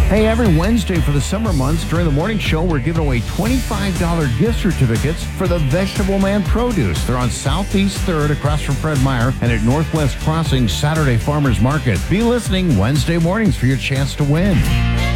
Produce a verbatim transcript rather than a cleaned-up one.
Hey, every Wednesday for the summer months during the morning show, we're giving away twenty-five dollars gift certificates for the Vegetable Man Produce. They're on Southeast third across from Fred Meyer and at Northwest Crossing Saturday Farmers Market. Be listening Wednesday mornings for your chance to win.